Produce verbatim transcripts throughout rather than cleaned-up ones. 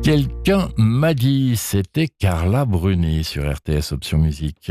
Quelqu'un m'a dit, c'était Carla Bruni sur R T S Option Musique.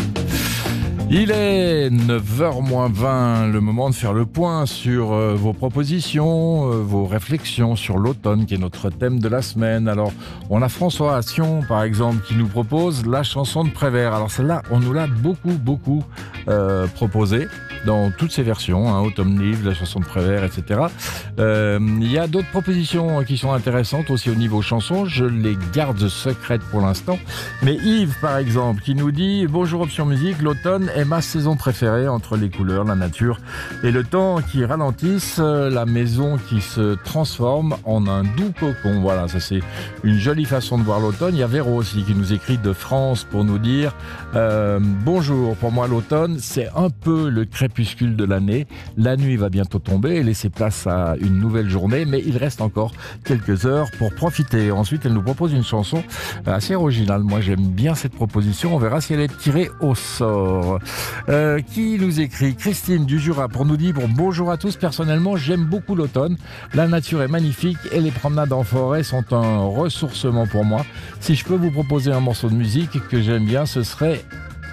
Il est neuf heures moins vingt, le moment de faire le point sur euh, vos propositions, euh, vos réflexions sur l'automne qui est notre thème de la semaine. Alors, on a François Assion, par exemple, qui nous propose la chanson de Prévert. Alors celle-là, on nous l'a beaucoup, beaucoup euh, proposée dans toutes ses versions, hein, Autumn Leaves, la chanson de Prévert, et cetera. Euh, il y a d'autres propositions qui sont intéressantes aussi au niveau chanson. Je les garde secrètes pour l'instant. Mais Yves, par exemple, qui nous dit « Bonjour Option Musique, l'automne est ma saison préférée entre les couleurs, la nature et le temps qui ralentissent, la maison qui se transforme en un doux cocon. » Voilà, ça c'est une jolie façon de voir l'automne. Il y a Véro aussi qui nous écrit de France pour nous dire euh, « Bonjour, pour moi l'automne c'est un peu le crépuscule de l'année. La nuit va bientôt tomber et laisser place à une nouvelle journée, mais il reste encore quelques heures pour profiter. » Ensuite, elle nous propose une chanson assez originale. Moi, j'aime bien cette proposition. On verra si elle est tirée au sort. Euh, qui nous écrit Christine du Jura pour nous dire bon, bonjour à tous. Personnellement, j'aime beaucoup l'automne. La nature est magnifique et les promenades en forêt sont un ressourcement pour moi. Si je peux vous proposer un morceau de musique que j'aime bien, ce serait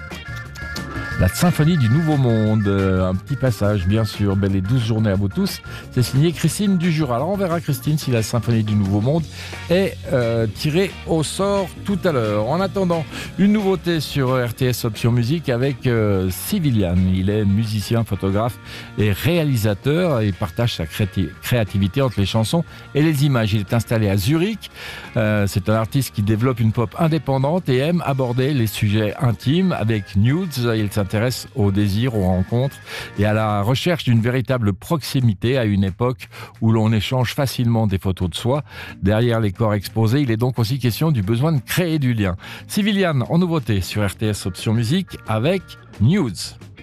la symphonie du Nouveau Monde, un petit passage bien sûr, belle et douce journée à vous tous. C'est signé Christine du Jura. Alors on verra Christine si la symphonie du Nouveau Monde est euh, tirée au sort tout à l'heure. En attendant, une nouveauté sur R T S Option Musique avec euh, Civilian. Il est musicien, photographe et réalisateur. Il partage sa créati- créativité entre les chansons et les images. Il est installé à Zurich. Euh, c'est un artiste qui développe une pop indépendante et aime aborder les sujets intimes avec Nudes. Il s'intéresse au désir, aux rencontres et à la recherche d'une véritable proximité à une époque où l'on échange facilement des photos de soi. Derrière les corps exposés, il est donc aussi question du besoin de créer du lien. Civilian en nouveauté sur R T S Option Musique avec News.